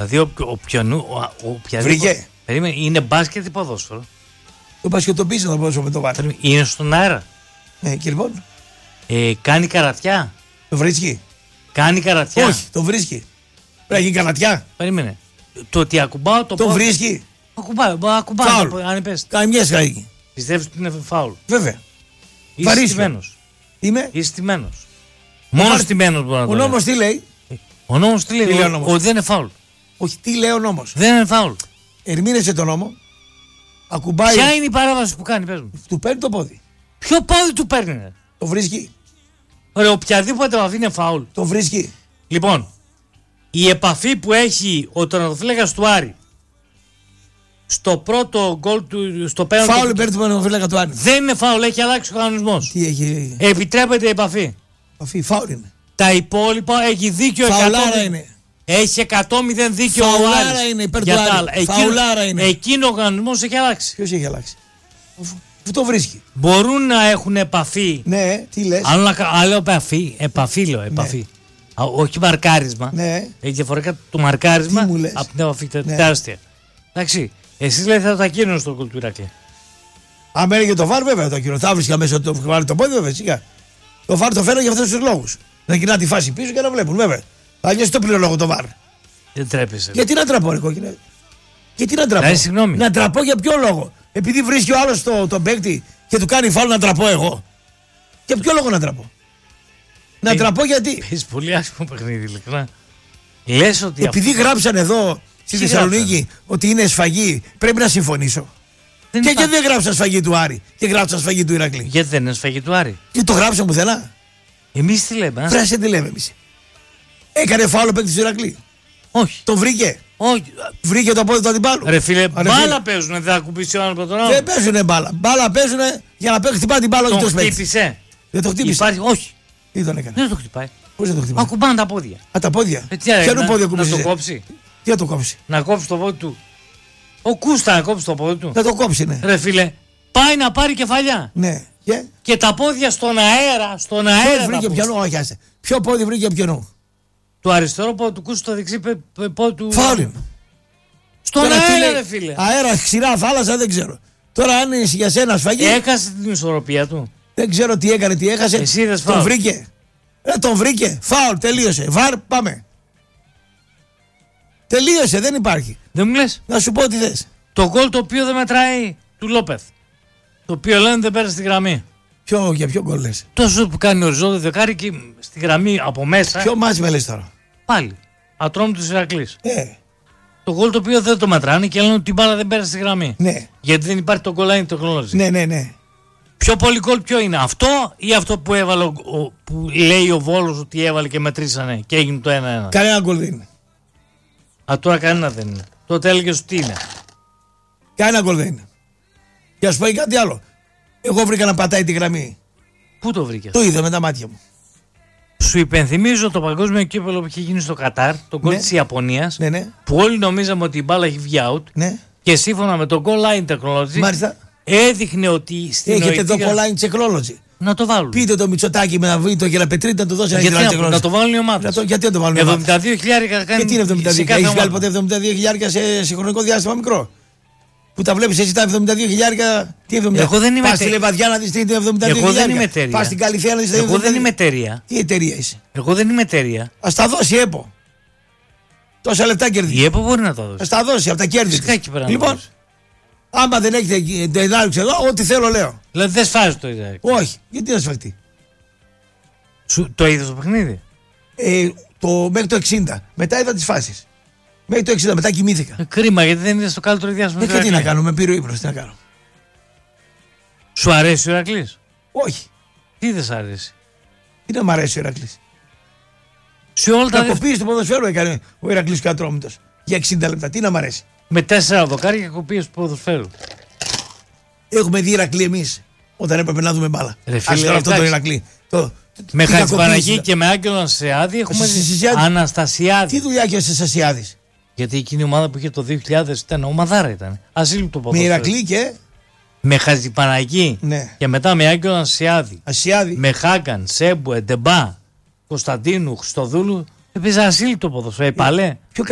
Δηλαδή Βρήκε. Περίμενε, είναι μπάσκετ ή ποδόσφαιρο? Το μπασκετοπίσει να πω με το βάρ. Είναι στον αέρα. Ναι, και λοιπόν. Κάνει καρατιά. Το βρίσκει. Κάνει καρατιά. Όχι, το βρίσκει. Πρέπει να γίνει καρατιά. Περίμενε. Το ότι ακουμπάω το Το βρίσκει. Ακουμπάω. Φάουλ. Αν πες. Κάνει μια σκαγική. Πιστεύεις ότι είναι φάουλ? Βέβαια. Είσαι στημένος. Είμαι. Είσαι στημένος. Μόνο στημένος μπορεί να το Ο λέει. νόμος τι λέει? Ο νόμος τι λέει? Τι λέει ο νόμος? Ότι δεν είναι φάουλ. Όχι, τι λέει ο νόμος? Δεν είναι φάουλ. Ερμήνευσε τον νόμο. Ακουμπάει. Ποια είναι η παράβαση που κάνει, πες μου? Του παίρνει το πόδι. Ποιο πόδι του παίρνει? Το βρίσκει. Ωραία, οποιαδήποτε επαφή είναι φάουλ. Το βρίσκει. Λοιπόν, η επαφή που έχει ο τερματοφύλακας του Άρη στο πρώτο γκολ του, στο πέναλτι. Φάουλ υπέρ του τερματοφύλακα του Άρη. Δεν είναι φάουλ, έχει αλλάξει ο κανονισμός. Τι έχει? Επιτρέπεται η επαφή. Επαφή, φάουλ είναι. Τα υπόλοιπα έχει δίκιο. Φαουλάρα είναι. Έχει 100-0 δίκιο. Φαουλάρα είναι υπέρ του Άρη. Φαουλάρα είναι. Εκείνο ο κανονισμός έχει αλλάξει. Ποιος έχει αλλάξει? Πού το βρίσκει? Μπορούν να έχουν επαφή. Ναι, τι λες? Άλλο επαφή λέω. Επαφή. Όχι μαρκάρισμα. Ναι. Έχει διαφορετικά το μαρκάρισμα από την επαφή. Τεράστια. Εντάξει. Εσείς λέτε θα το ακίνουν στο κουλτουράκι. Αν έλεγε το βάρ, βέβαια το ακίνουν. Θα βρίσκα μέσα το βάλει το πόδι, βέβαια. Σιγά. Το βάρ το φέρω για αυτούς τους λόγους. Να κοινά τη φάση πίσω και να βλέπουν, βέβαια. Αλλιώς το πληρολόγο το βάρ. Δεν τρέπεσαι. Γιατί να τραπώ, ρε κόκκινε? Γιατί να τραπώ? Συγγνώμη. Να τραπώ για ποιο λόγο? Επειδή βρίσκει ο άλλος τον παίκτη και του κάνει φάουλ να τραπώ εγώ. Για ποιο λόγο να τραπώ? Να τραπώ γιατί? Παίζει πολύ άσχημο παιχνίδι, ειλικρινά. Λες ότι. Επειδή γράψαν εδώ στη Θεσσαλονίκη ότι είναι σφαγή, πρέπει να συμφωνήσω. Και γιατί δεν γράψαν σφαγή του Άρη και γράψαν σφαγή του Ηρακλή? Γιατί δεν είναι σφαγή του Άρη? Και το γράψαν πουθενά. Εμείς τι λέμε? Φράσε τι λέμε εμείς. Έκανε φάουλ ο παίκτης του Ηρακλή? Όχι. Τον βρήκε? Όχι. Βρήκε το πόδι του αντιπάλου? Ρε φίλε, μπάλα παίζουνε, δεν θα κουμπίσει ο άλλος με τον άλλο. Δεν παίζουνε μπάλα. Μπάλα παίζουνε για να παίξει χτυπάει την μπάλα. Τον χτύπησε? Δεν το χτύπησε. Όχι. Τι τον έκανε? Δεν το χτυπάει. Πώς δεν το χτυπάει? Ακουμπάνε τα πόδια. Α, τα πόδια. Ποιο πόδια κουμπίσει? Να το κόψει. Τι να το κόψει? Να κόψει το πόδι του. Ο Κούστα να κόψει το πόδι του. Να το κόψει, ναι. Ρε φίλε, πάει να πάρει κεφαλιά. Ναι. Και τα πόδια στον αέρα. Στον αέρα. Βρήκε πιανό, όχι άσε. Ποιο πόδι βρήκε πιανό? Το αριστερό πόδι του Κούστα, το δεξί πόδι του. Φάουλ. Στον αέρα, ρε φίλε. Αέρα, ξηρά, θάλασσα, δεν ξέρω. Τώρα αν είναι για σένα σφαγή. Έχασε την ισορροπία του. Δεν ξέρω τι έκανε, τι έχασε. Εσύ είδες τον φάουλ? βρήκε. Τον βρήκε. Φάουλ, τελείωσε. Βαρ, πάμε. Τελείωσε, δεν υπάρχει. Δεν μου λες? Να σου πω τι θες. Το γκολ το οποίο δεν μετράει του Λόπεθ. Το οποίο λένε δεν πέρασε στη γραμμή. Για ποιο γκολ λες? Τόσο που κάνει οριζόντιο δεκάρι και στη γραμμή από μέσα. Ποιο μάτς με λες τώρα? Πάλι. Ατρόμητος Ηρακλής. Το γκολ το οποίο δεν το μετράνε και λένε ότι η μπάλα δεν πέρασε στη γραμμή. Ναι. Γιατί δεν υπάρχει το goal line technology. Ναι. Πιο πολύ γκολ ποιο είναι? Αυτό ή αυτό που έβαλε που λέει ο Βόλος ότι έβαλε και μετρήσανε και έγινε το 1-1? Κανένα γκολ δεν είναι. Α, τώρα κανένα δεν είναι. Τότε έλεγες ότι είναι. Κανένα γκολ δεν είναι. Και ας πω κάτι άλλο. Εγώ βρήκα να πατάει τη γραμμή. Πού το βρήκες? Το είδα με τα μάτια μου. Σου υπενθυμίζω το παγκόσμιο κύπελλο που είχε γίνει στο Κατάρ, το γκολ της Ιαπωνίας, που όλοι νομίζαμε ότι η μπάλα έχει βγει out. Ναι. Και σύμφωνα με το goal line technology, μάλιστα, έδειχνε ότι στην έχετε το goal line technology. Να το βάλουν. Πείτε το Μητσοτάκη με να βρει το Γεραπετρίτη να του δώσει ένα goal line technology. Να το βάλουν οι ομάδες. Γιατί να το βάλουν οι ομάδες? 72.000 κάνει. Γιατί είναι 72.000? Έχεις βγάλει ποτέ 72.000 σε συγχρονικό διάστημα μικρό? Που τα βλέπεις εσύ τα 72.000, τι 72.000? Εγώ δεν είμαι. Πας στη Λεβαδιά να δεις τι είναι 72.000. Εγώ δεν είμαι εταιρεία. Πας στην Καλυθέα να δεις τι είναι 72.000. Εγώ δεν είμαι εταιρεία. Τι εταιρεία είσαι? Εγώ δεν είμαι εταιρεία. Ας τα δώσει η ΕΠΟ. Τόσα λεπτά κερδίζει. Η ΕΠΟ μπορεί να τα δώσει. Ας τα δώσει από τα κέρδη. Λοιπόν, άμα δεν έχετε τελάλουξη εδώ, ό,τι θέλω λέω. Δηλαδή δεν σφάζει το ιδέα. Όχι, γιατί να σφαχτεί? Το είδες το παιχνίδι? Μέχρι το 60. Μετά είδα τις φάσεις. Μέχρι το 60, μετά κοιμήθηκα. Κρίμα, γιατί δεν είδες το καλύτερο διάστημα. Και τι να κάνω, με πήρε ο ύπνος, τι να κάνω. Σου αρέσει ο Ηρακλής? Όχι. Τι δεν σ' αρέσει? Τι να μ' αρέσει ο Ηρακλής? Σε όλα τα κακοποίηση του ποδοσφαίρου έκανε ο Ηρακλής και ο Ατρόμητος για 60 λεπτά. Τι να μ' αρέσει? Με 4 δοκάρια κακοποίηση του ποδοσφαίρου. Έχουμε δει Ηρακλή εμείς όταν έπρεπε να δούμε μπάλα. Φίλε, αυτό το Ηρακλή. Με Χατζηπαναγή και με Άγγελο Αναστασιάδη έχουμε Αναστασιάδη. Τι δουλειά έχει ο Αναστασιάδης? Γιατί εκείνη η ομάδα που είχε το 2000 ήταν ομαδάρα, ήταν ασύλληπτο ποδόσφαιρο. Με Ηρακλή και με Χατζηπαναγή, ναι. Και μετά με Άγγελο Αναστασιάδη. Με Χάγκαν, Σέμπου, Εντεμπά, Κωνσταντίνου, Χριστοδούλου. Έπαιζε ασύλληπτο ποδόσφαιρο. Παλέ.